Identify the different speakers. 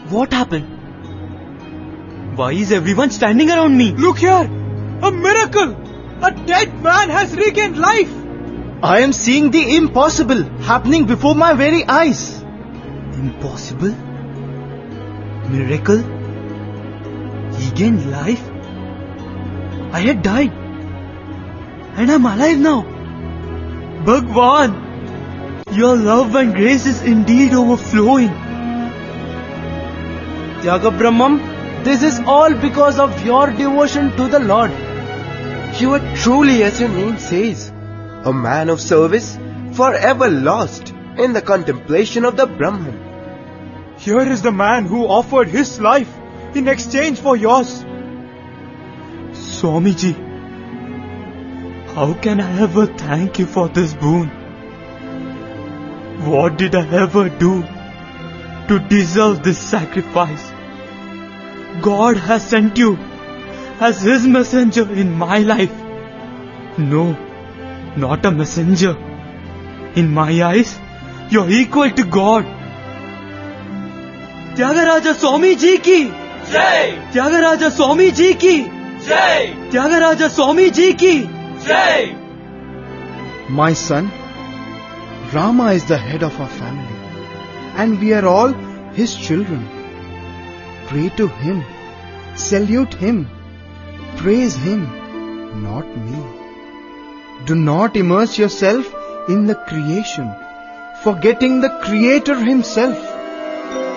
Speaker 1: What happened? Why is everyone standing around me?
Speaker 2: Look here! A miracle! A dead man has regained life!
Speaker 3: I am seeing the impossible happening before my very eyes.
Speaker 1: Impossible? Miracle? He gained life? I had died. And I'm alive now. Bhagwan! Your love and grace is indeed overflowing.
Speaker 3: Tyagabrahmam, this is all because of your devotion to the Lord.
Speaker 4: You are truly, as your name says, a man of service, forever lost in the contemplation of the Brahman.
Speaker 2: Here is the man who offered his life in exchange for yours.
Speaker 1: Swamiji, how can I ever thank you for this boon? What did I ever do to deserve this sacrifice? God has sent you as His messenger in my life. No, not a messenger. In my eyes, you're equal to God. Tyagaraja Swami Ji ki Jai! Tyagaraja Swami Ji ki Jai! Tyagaraja Swami Ji ki Jai!
Speaker 3: My son, Rama is the head of our family, and we are all his children. Pray to him, salute him, praise him, not me. Do not immerse yourself in the creation, forgetting the Creator himself.